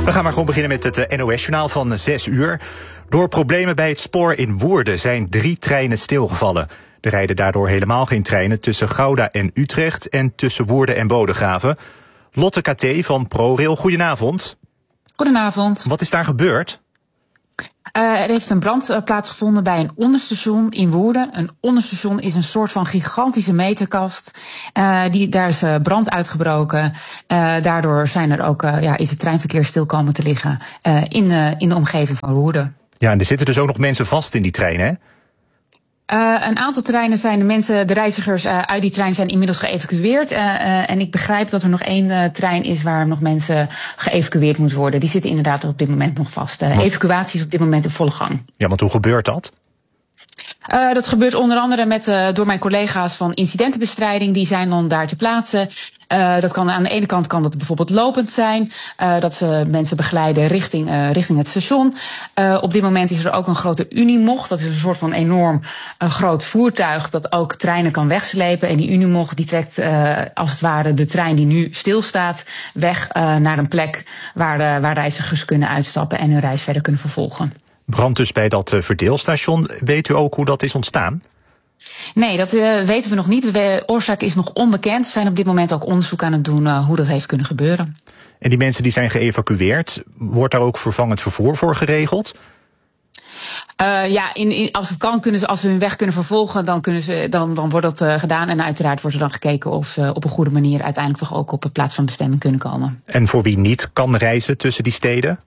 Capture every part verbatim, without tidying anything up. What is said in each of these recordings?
We gaan maar gewoon beginnen met het N O S-journaal van zes uur. Door problemen bij het spoor in Woerden zijn drie treinen stilgevallen. Er rijden daardoor helemaal geen treinen tussen Gouda en Utrecht en tussen Woerden en Bodegraven. Lotte K T van ProRail, goedenavond. Goedenavond. Wat is daar gebeurd? Uh, er heeft een brand uh, plaatsgevonden bij een onderstation in Woerden. Een onderstation is een soort van gigantische meterkast. Uh, die, daar is uh, brand uitgebroken. Uh, daardoor zijn er ook, uh, ja, is het treinverkeer stil komen te liggen uh, in, uh, in de omgeving van Woerden. Ja, en er zitten dus ook nog mensen vast in die trein, hè? Uh, een aantal treinen zijn de mensen, de reizigers uh, uit die trein zijn inmiddels geëvacueerd. Uh, uh, en ik begrijp dat er nog één uh, trein is waar nog mensen geëvacueerd moeten worden. Die zitten inderdaad op dit moment nog vast. Uh, evacuatie is op dit moment in volle gang. Ja, want hoe gebeurt dat? Uh, dat gebeurt onder andere met, uh, door mijn collega's van incidentenbestrijding. Die zijn dan daar ter plaatse. Uh, dat kan, aan de ene kant kan dat bijvoorbeeld lopend zijn. Uh, dat ze mensen begeleiden richting, uh, richting het station. Uh, op dit moment is er ook een grote Unimog. Dat is een soort van enorm uh, groot voertuig dat ook treinen kan wegslepen. En die Unimog die trekt uh, als het ware de trein die nu stilstaat weg uh, naar een plek waar, uh, waar reizigers kunnen uitstappen en hun reis verder kunnen vervolgen. Brand dus bij dat uh, verdeelstation. Weet u ook hoe dat is ontstaan? Nee, dat uh, weten we nog niet. De oorzaak is nog onbekend. We zijn op dit moment ook onderzoek aan het doen uh, hoe dat heeft kunnen gebeuren. En die mensen die zijn geëvacueerd, wordt daar ook vervangend vervoer voor geregeld? Uh, ja, in, in, als het kan, kunnen ze, als ze hun weg kunnen vervolgen, dan, kunnen ze, dan, dan wordt dat uh, gedaan. En uiteraard wordt er dan gekeken of ze op een goede manier uiteindelijk toch ook op de plaats van bestemming kunnen komen. En voor wie niet kan reizen tussen die steden?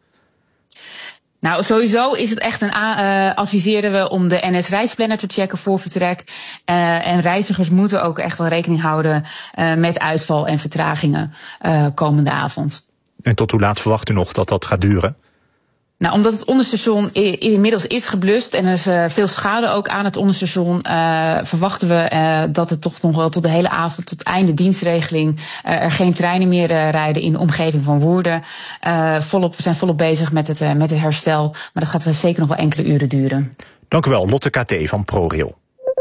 Nou, sowieso is het echt een uh, adviseren we om de N S-reisplanner te checken voor vertrek. Uh, en reizigers moeten ook echt wel rekening houden uh, met uitval en vertragingen uh, komende avond. En tot hoe laat verwacht u nog dat dat gaat duren? Nou, omdat het onderstation inmiddels is geblust en er is uh, veel schade ook aan het onderstation, uh, verwachten we uh, dat het toch nog wel tot de hele avond, tot einde dienstregeling, uh, er geen treinen meer uh, rijden in de omgeving van Woerden. Uh, volop, we zijn volop bezig met het, uh, met het herstel, maar dat gaat wel zeker nog wel enkele uren duren. Dank u wel, Lotte K T van ProRail.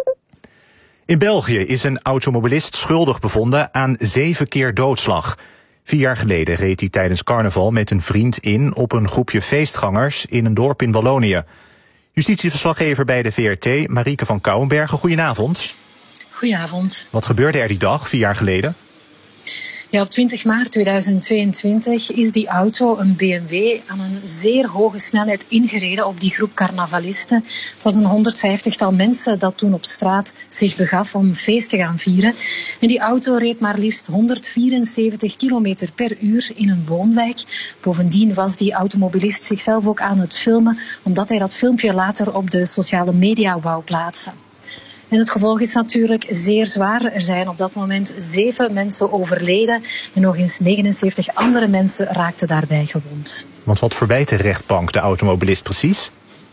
In België is een automobilist schuldig bevonden aan zeven keer doodslag. Vier jaar geleden reed hij tijdens carnaval met een vriend in op een groepje feestgangers in een dorp in Wallonië. Justitieverslaggever bij de V R T, Marieke van Kouwenbergen, goedenavond. Goedenavond. Wat gebeurde er die dag, vier jaar geleden? Ja, op twintig maart tweeduizend tweeëntwintig is die auto, een B M W, aan een zeer hoge snelheid ingereden op die groep carnavalisten. Het was een honderdvijftigtal mensen dat toen op straat zich begaf om feest te gaan vieren. En die auto reed maar liefst honderdvierenzeventig kilometer per uur in een woonwijk. Bovendien was die automobilist zichzelf ook aan het filmen, omdat hij dat filmpje later op de sociale media wou plaatsen. En het gevolg is natuurlijk zeer zwaar. Er zijn op dat moment zeven mensen overleden en nog eens negenenzeventig andere mensen raakten daarbij gewond. Want wat verwijt de rechtbank de automobilist precies?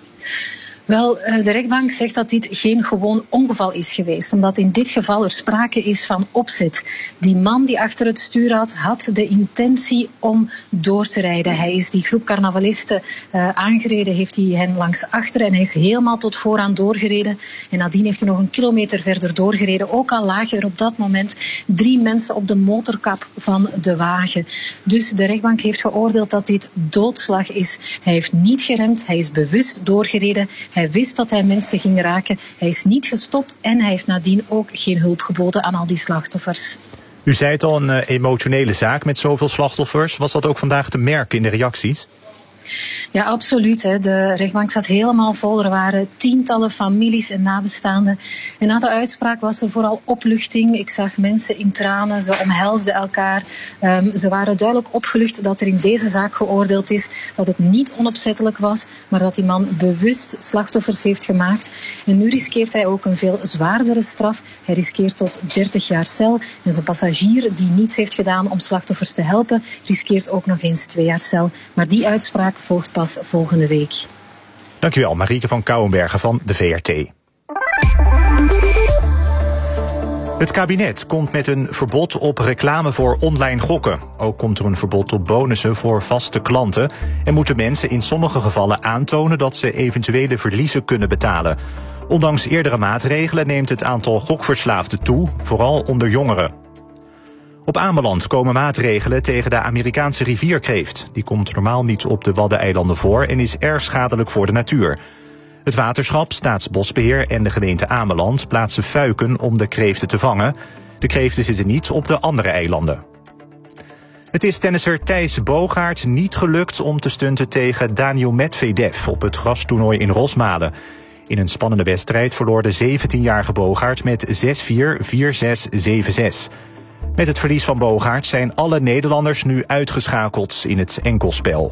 Wel, de rechtbank zegt dat dit geen gewoon ongeval is geweest, omdat in dit geval er sprake is van opzet. Die man die achter het stuur had, had de intentie om door te rijden. Hij is die groep carnavalisten uh, aangereden, heeft hij hen langs achter en hij is helemaal tot vooraan doorgereden. En nadien heeft hij nog een kilometer verder doorgereden. Ook al lagen er op dat moment drie mensen op de motorkap van de wagen. Dus de rechtbank heeft geoordeeld dat dit doodslag is. Hij heeft niet geremd, hij is bewust doorgereden. Hij wist dat hij mensen ging raken. Hij is niet gestopt en hij heeft nadien ook geen hulp geboden aan al die slachtoffers. U zei het al, een uh, emotionele zaak met zoveel slachtoffers. Was dat ook vandaag te merken in de reacties? Ja, absoluut. Hè. De rechtbank zat helemaal vol. Er waren tientallen families en nabestaanden. En na de uitspraak was er vooral opluchting. Ik zag mensen in tranen, ze omhelsden elkaar. Um, ze waren duidelijk opgelucht dat er in deze zaak geoordeeld is dat het niet onopzettelijk was, maar dat die man bewust slachtoffers heeft gemaakt. En nu riskeert hij ook een veel zwaardere straf. Hij riskeert tot dertig jaar cel. En zijn passagier die niets heeft gedaan om slachtoffers te helpen, riskeert ook nog eens twee jaar cel. Maar die uitspraak volgt pas volgende week. Dankjewel, Marieke van Kouwenbergen van de V R T. Het kabinet komt met een verbod op reclame voor online gokken. Ook komt er een verbod op bonussen voor vaste klanten. En moeten mensen in sommige gevallen aantonen dat ze eventuele verliezen kunnen betalen. Ondanks eerdere maatregelen neemt het aantal gokverslaafden toe, vooral onder jongeren. Op Ameland komen maatregelen tegen de Amerikaanse rivierkreeft. Die komt normaal niet op de Waddeneilanden voor en is erg schadelijk voor de natuur. Het waterschap, Staatsbosbeheer en de gemeente Ameland plaatsen fuiken om de kreeften te vangen. De kreeften zitten niet op de andere eilanden. Het is tennisser Thijs Boogaard niet gelukt om te stunten tegen Daniil Medvedev op het grastoernooi in Rosmalen. In een spannende wedstrijd verloor de zeventienjarige Boogaard met zes vier, vier zes, zeven zes. Met het verlies van Boogaard zijn alle Nederlanders nu uitgeschakeld in het enkelspel.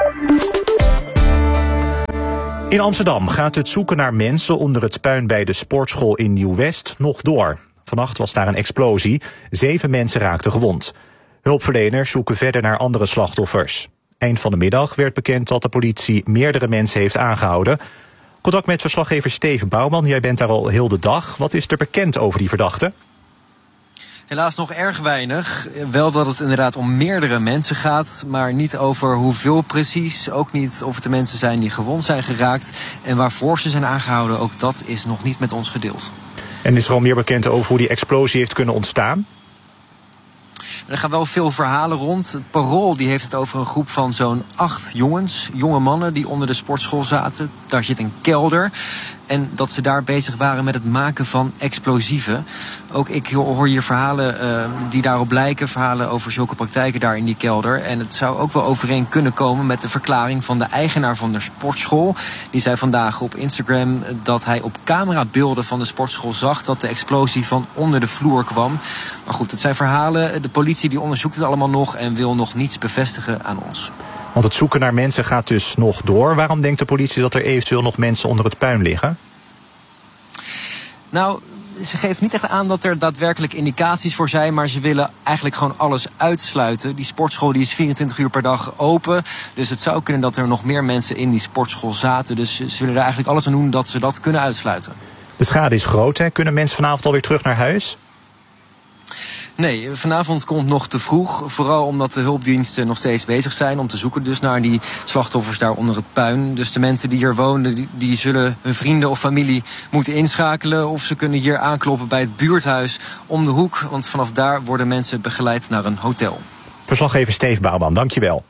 In Amsterdam gaat het zoeken naar mensen onder het puin bij de sportschool in Nieuw-West nog door. Vannacht was daar een explosie. Zeven mensen raakten gewond. Hulpverleners zoeken verder naar andere slachtoffers. Eind van de middag werd bekend dat de politie meerdere mensen heeft aangehouden. Contact met verslaggever Steven Bouwman. Jij bent daar al heel de dag. Wat is er bekend over die verdachte? Helaas nog erg weinig. Wel dat het inderdaad om meerdere mensen gaat, maar niet over hoeveel precies. Ook niet of het de mensen zijn die gewond zijn geraakt. En waarvoor ze zijn aangehouden, ook dat is nog niet met ons gedeeld. En is er al meer bekend over hoe die explosie heeft kunnen ontstaan? Er gaan wel veel verhalen rond. Het Parool die heeft het over een groep van zo'n acht jongens, jonge mannen die onder de sportschool zaten. Daar zit een kelder. En dat ze daar bezig waren met het maken van explosieven. Ook ik hoor hier verhalen uh, die daarop lijken. Verhalen over zulke praktijken daar in die kelder. En het zou ook wel overeen kunnen komen met de verklaring van de eigenaar van de sportschool. Die zei vandaag op Instagram dat hij op camerabeelden van de sportschool zag dat de explosie van onder de vloer kwam. Maar goed, het zijn verhalen. De politie die onderzoekt het allemaal nog en wil nog niets bevestigen aan ons. Want het zoeken naar mensen gaat dus nog door. Waarom denkt de politie dat er eventueel nog mensen onder het puin liggen? Nou, ze geeft niet echt aan dat er daadwerkelijk indicaties voor zijn, maar ze willen eigenlijk gewoon alles uitsluiten. Die sportschool die is vierentwintig uur per dag open. Dus het zou kunnen dat er nog meer mensen in die sportschool zaten. Dus ze willen er eigenlijk alles aan doen dat ze dat kunnen uitsluiten. De schade is groot, hè? Kunnen mensen vanavond alweer terug naar huis? Nee, vanavond komt nog te vroeg. Vooral omdat de hulpdiensten nog steeds bezig zijn om te zoeken dus naar die slachtoffers daar onder het puin. Dus de mensen die hier wonen, die, die zullen hun vrienden of familie moeten inschakelen. Of ze kunnen hier aankloppen bij het buurthuis om de hoek. Want vanaf daar worden mensen begeleid naar een hotel. Verslaggever Steve Bouwman, dankjewel.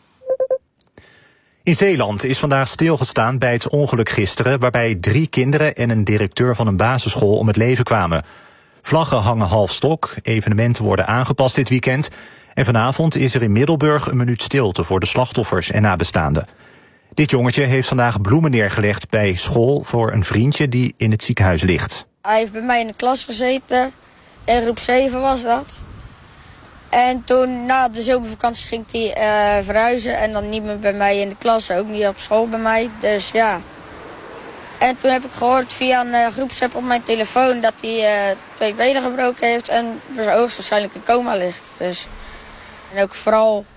In Zeeland is vandaag stilgestaan bij het ongeluk gisteren, waarbij drie kinderen en een directeur van een basisschool om het leven kwamen. Vlaggen hangen half stok, evenementen worden aangepast dit weekend. En vanavond is er in Middelburg een minuut stilte voor de slachtoffers en nabestaanden. Dit jongetje heeft vandaag bloemen neergelegd bij school voor een vriendje die in het ziekenhuis ligt. Hij heeft bij mij in de klas gezeten, in groep zeven was dat. En toen na de zomervakantie ging hij uh, verhuizen en dan niet meer bij mij in de klas, ook niet op school bij mij. Dus ja. En toen heb ik gehoord via een uh, groepsapp op mijn telefoon dat hij uh, twee benen gebroken heeft en hoogstwaarschijnlijk in coma ligt. Dus. En ook vooral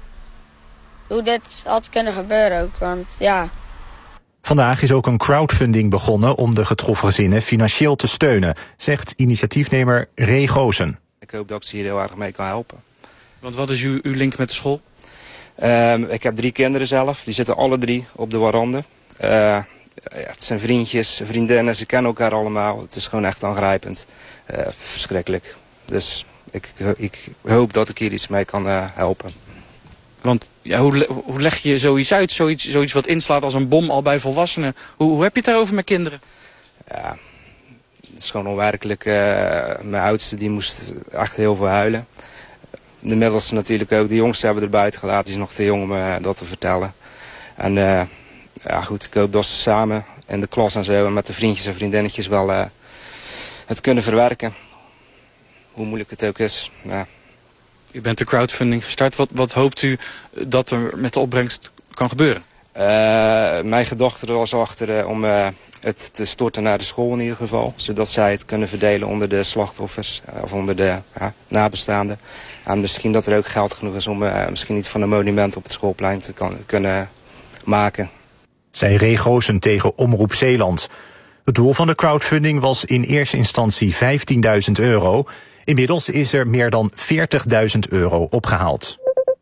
hoe dit had kunnen gebeuren ook, want ja. Vandaag is ook een crowdfunding begonnen om de getroffen gezinnen financieel te steunen, zegt initiatiefnemer Ray Goosen. Ik hoop dat ik ze hier heel erg mee kan helpen. Want wat is uw, uw link met de school? Uh, ik heb drie kinderen zelf, die zitten alle drie op de warande. Uh, Ja, het zijn vriendjes, vriendinnen, ze kennen elkaar allemaal. Het is gewoon echt aangrijpend. Uh, verschrikkelijk. Dus ik, ik hoop dat ik hier iets mee kan uh, helpen. Want ja, hoe, hoe leg je zoiets uit? Zoiets, zoiets wat inslaat als een bom al bij volwassenen. Hoe, hoe heb je het daarover met kinderen? Ja, het is gewoon onwerkelijk. Uh, mijn oudste die moest echt heel veel huilen. De middelste natuurlijk ook. De jongste hebben er buiten gelaten. Die is nog te jong om uh, dat te vertellen. En... Uh, Ja goed, ik hoop dat ze samen in de klas en zo en met de vriendjes en vriendinnetjes wel uh, het kunnen verwerken. Hoe moeilijk het ook is. Ja. U bent de crowdfunding gestart. Wat, wat hoopt u dat er met de opbrengst kan gebeuren? Uh, mijn gedachte was achter uh, om uh, het te storten naar de school in ieder geval. Zodat zij het kunnen verdelen onder de slachtoffers uh, of onder de uh, nabestaanden. En misschien dat er ook geld genoeg is om uh, misschien iets van een monument op het schoolplein te kan, kunnen maken. Zei Ray Goosen tegen Omroep Zeeland. Het doel van de crowdfunding was in eerste instantie vijftienduizend euro. Inmiddels is er meer dan veertigduizend euro opgehaald.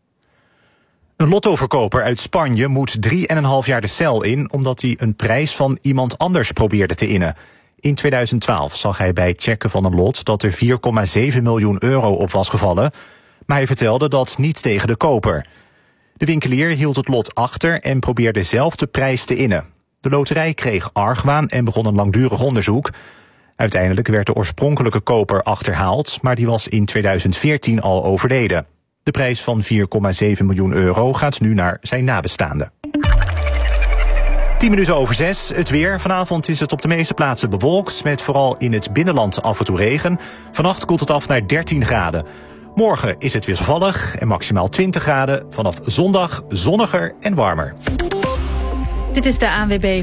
Een lottoverkoper uit Spanje moet drie en een half jaar de cel in, omdat hij een prijs van iemand anders probeerde te innen. In tweeduizend twaalf zag hij bij het checken van een lot dat er vier komma zeven miljoen euro op was gevallen. Maar hij vertelde dat niet tegen de koper. De winkelier hield het lot achter en probeerde zelf de prijs te innen. De loterij kreeg argwaan en begon een langdurig onderzoek. Uiteindelijk werd de oorspronkelijke koper achterhaald, maar die was in tweeduizend veertien al overleden. De prijs van vier komma zeven miljoen euro gaat nu naar zijn nabestaanden. tien minuten over zes, het weer. Vanavond is het op de meeste plaatsen bewolkt, met vooral in het binnenland af en toe regen. Vannacht koelt het af naar dertien graden. Morgen is het wisselvallig en maximaal twintig graden. Vanaf zondag zonniger en warmer. Dit is de A N W B